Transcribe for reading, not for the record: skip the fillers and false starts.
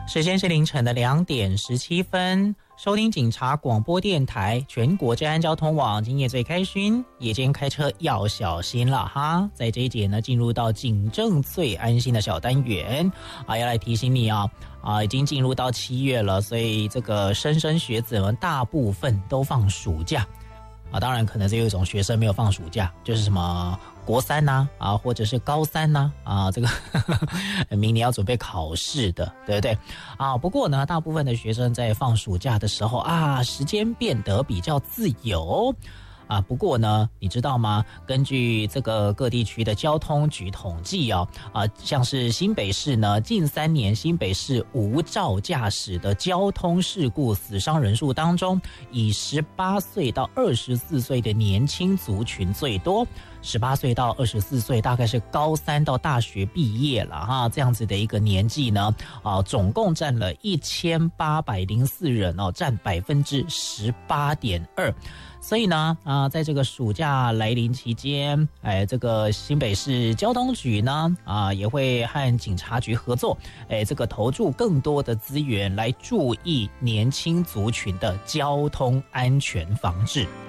时间是凌晨的2:17，收听警察广播电台全国治安交通网，今夜最开心，夜间开车要小心了哈。在这一节呢，进入到警政最安心的小单元啊，要来提醒你啊，已经进入到7月了，所以这个莘莘学子们大部分都放暑假啊，当然可能是有一种学生没有放暑假，就是什么国3呐或者是高3呐这个明年要准备考试的，对不对啊？不过呢，大部分的学生在放暑假的时候时间变得比较自由不过呢，你知道吗？根据这个各地区的交通局统计像是新北市呢，近3年新北市无照驾驶的交通事故死伤人数当中，以18岁到24岁的年轻族群最多。18岁到24岁大概是高3到大学毕业了这样子的一个年纪呢总共占了1804人占18.2%。所以呢在这个暑假来临期间，这个新北市交通局呢也会和警察局合作，这个投注更多的资源来注意年轻族群的交通安全防治。